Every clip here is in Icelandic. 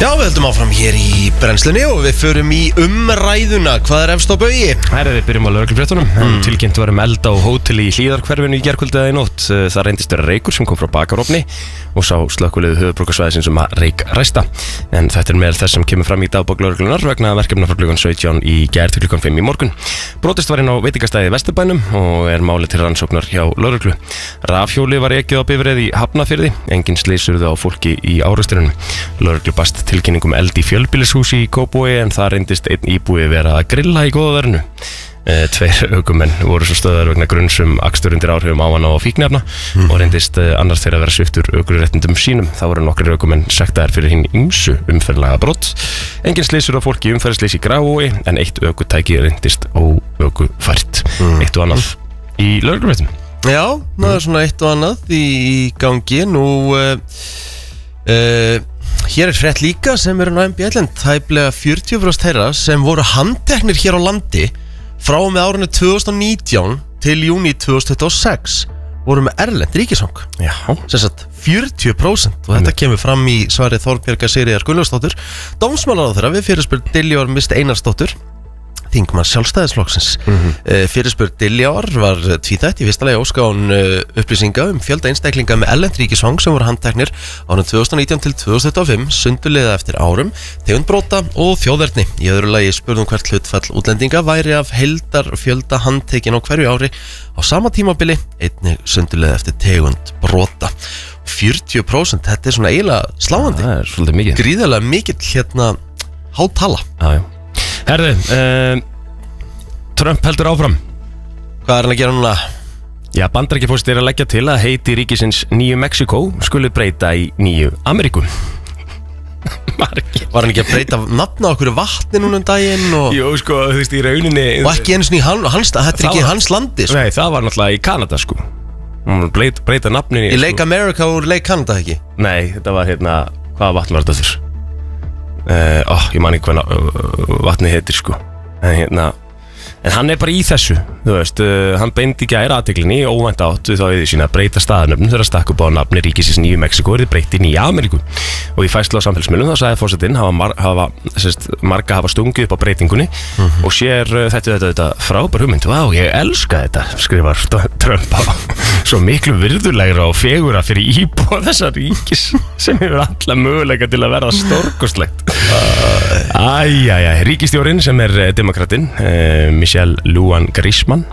Já, við höldum áfram hér í brennslunni og við förum í umræðuna. Hvað efst á baugi? Herðu, við byrjum á lögreglufréttunum. Tilkynnt var eld á hóteli í Hlíðarhverfinu í gærkvöldið í nótt. Það reyndist vera reykur sem kom frá bakarofni og sá slökkviliðið höfuðborgarsvæðisins að reyk ræsta. En þetta meðal þess sem kemur fram í dagbók lögreglunar vegna verkefna frá klukkan 17 í gær til klukkan 5 í morgun. Brotist var inn á veitingastæði í Vesturbænum og málið til rannsóknar hjá lögreglu. Rafhjóli var ekið á bifreið í Hafnarfirði. Engin slys urðu á fólki í árekstrinum. Lögreglu barst tilkynningum eld í fjölbýlishúsi í Kópavogi en það reyndist einn íbúi vera að grilla í góða verðinu. 2 ökumenn voru svo stöðar vegna grunns akstur undir áhrifum ávana og fíkniefna og reyndist annars þeirra vera sviptur ökuréttindum sínum. Það voru nokkrir ökumenn sektaðir fyrir hinn ýmsu umferðlaga brot. Engin slysur á fólki í umferðslys í Grafarvogi en 1 ökutæki reyndist óökufært. Eitt og annað í lögreglufréttum. Já, það svona eitt og annað í gangi. Nú hér frétt líka sem eru MBL tæplega 40% þeirra sem voru handteknir hér á landi frá með árinu 2019 til júní 2026 voru með erlend ríkisfang. Já. Sem sagt 40% og þetta kemur fram í svari Þorbjargar Sigríðar Gunnlaugsdóttur, dómsmálaráðherra við fyrirspurn Diljár Mist Einarsdóttur, þingmann Sjálfstæðisflokksins. Fyrirspurn Diljár var tvíþætt. Í fyrsta lagi óska hún upplýsinga fjölda einstaklinga með erlend ríkisfang sem voru handteknir árið 2019 til 2025 sundurliða eftir árum, tegund brota og þjóðerni. Í öðru lagi spurðum hvert hlutfall útlendinga væri af heildar fjölda handtekin á hverju ári á sama tímabili, einnig sundurliða eftir tegund brota. 40%, þetta svona eiginlega sláandi. Það svolítið mikið. Gríðarlega mikill hátala. Já. Herðu, Trump heldur áfram. Hvað hann að gera núna? Já, Bandaríkjaforseti að leggja til að heiti ríkisins Nýju Mexíkó skuli breyta í Nýju Ameríku. Var hann ekki að breyta nafna okkur vatni núna daginn og... Jú, sko, þú veist, í rauninni... Og ekki eins og í hans, þetta ekki hans landi, sko. Nei, það var náttúrulega í Kanada, sko. Hún breyta nafninni... Í Lake America og Lake Canada, ekki? Nei, þetta var hvaða vatn var þetta þurr? Ég man ekki hvað vatni heitir, sko. En hann bara í þessu, þú veist, hann beindi gær athyglinni í óvænt átt við þá við sína að breyta staðnöfnum þegar að stakka upp á nafni ríkisins Nýju Mexíkó breytt í Nýja Ameríku. Og í færslu á samfélagsmiðlum þá sagði forsetinn marga hafa stungið upp á breytingunni og sér þetta frábær hugmynd. Vá, ég elska þetta, skrifar Trump á svo miklu virðulegra og fegura fyrir íbúa þessa ríkis sem hefur alla möguleika til að verða stórkostlegt. Ríkisstjórinn sem demokratinn Michelle Lujan Grisham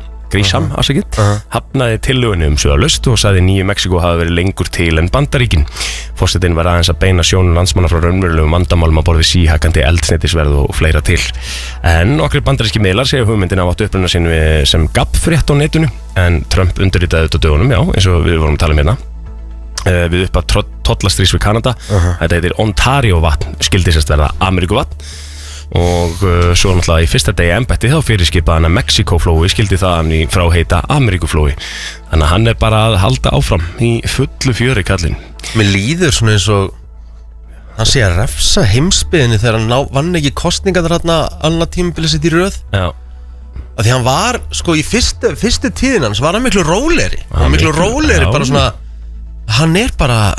hafnaði tillögunni sögulaust og sagði Nýju Mexíkó hafi verið lengur til en Bandaríkin. Forsetinn var aðeins að beina sjónum landsmanna frá raunverulegum vandamálum að borð við síhækkandi eldsneytisverð og fleira til. En nokkrir bandaríski miðlar segja hugmyndina átt uppruna sinn sem gabbfrétt á netinu en Trump undirritaði þetta á dögunum, já, eins og við vorum að tala um hérna. Við upp að tollastrís við Kanada. Þetta heitir Ontario vatn, skildi sérst verða Ameríku vatn. Og svo náttúrulega í fyrsta degi embætti þá fyrirskipaði hann að Mexíkóflói skildi það hann frá heita Ameríkuflói. Þannig að hann bara að halda áfram í fullu fjöri kallinn. Mér líður svona eins og hann sé að refsa heimsbyðinni þegar hann vann ekki kosningar þarna annað tímabilið sitt í röð. Já. Af því hann var, sko, í fyrstu tíðin hans var hann miklu rólegri. Bara svona, hann bara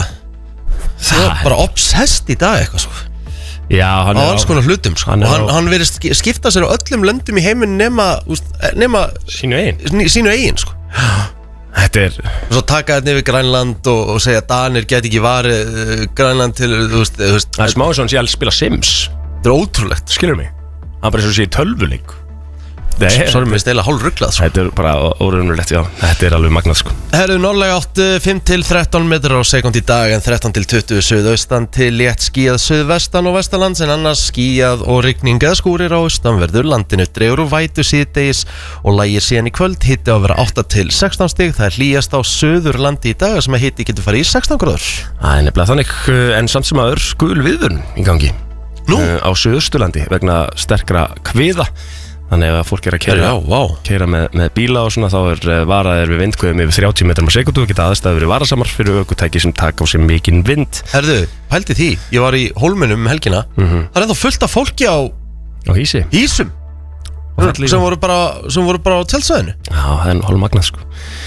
obsessed í dag eitthvað svo. Já, hann á alls konar hlutum, sko. Og hann verið skipta sér á öllum löndum í heiminn nema sínu eigin, sko. Þetta og svo taka þetta yfir Grænland og segja að Danir geti ekki varið Grænland til, þú veist. Það smá eins og hann sé að spila Sims. Þetta ótrúlegt. Skilur mig? Hann bara eins og sé í tölvuleik. Svo erum við stela hálfruglað, sko. Þetta bara óraunverulegt, já. Þetta alveg magnað, sko. Herðu, norðlæg átt 5 til 13 metrar á sekund í dag en 13 til 20 suðaustan til létt skýjað suðvestan og vestanlands en annars skýjað og rigning eða skúrir á austanverðu landinu. Dregur úr vætu síðdegis og lægir síðan í kvöld. Hiti á að vera 8 til 16 stig. Það hlýjast á Suðurlandi í dag sem að hiti getur farið í 16 gráður. Það nefnilega þannig, en samt sem aður gul viðvörun í gangi. Á Suðausturlandi vegna sterkra kviða. Þannig að fólk að keyra með bíla og svona þá varaðir við vindkvöðum yfir 30 metrum á sekundu og geta aðstæður verið varasamar fyrir ökutæki sem taka á sig mikinn vind. Herðu, pældi því, ég var í Hólminum helgina. Það er ennþá fullt af fólki á Hýsum sem voru bara á tjálsvæðinu. Já, það er hálfmagnað, sko.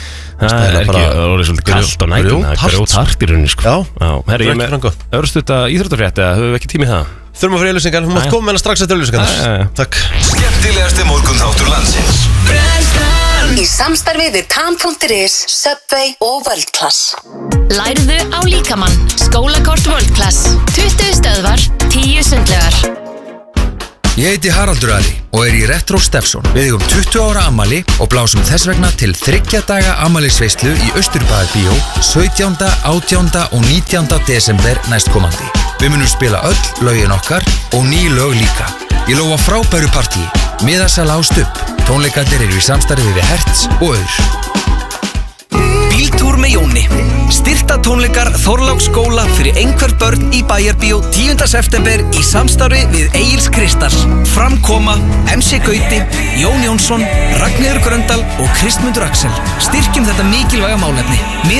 Það er ekki orðið svolítið kallt á nætuna. Það er grjóthart í rauninni sko. Já, herri, ég með örstuðta íþróttafrétt eða höfum við ekki tími í það? Þurfum að fyrir auðlýsingar, hún mátt koma með hana strax eftir auðlýsingar. Takk. Skemmtilegasti morgunþáttur landsins. Í samstarfi við Tan.is, Subway og World Class. Lærðu á líkamann. Skólakort World Class. 20 stöðvar, 10 sundlegar. Ég heiti Haraldur Ari og í Retro Steffson. Við eigum 20 ára afmæli og blásum þess vegna til 3 daga afmælisveislu í Austurbæðarbíó 17., 18. og 19. desember næstkomandi. Við munum spila öll lögin okkar og ný lög líka. Ég lofa frábæru partíi, miðasala á Stubb. Tónleikarnir eru í samstarfi við Hertz og Aur. Bíltúr með Jóni. Styrta tónleikar Þorláks skóla fyrir einhver börn í Bæjarbíó 10. september í samstarfi við Egils Kristall. Framkoma MC Gauti, Jón Jónsson, Ragnheiður Gröndal og Kristmundur Axel. Styrkjum þetta mikilvæga málefni.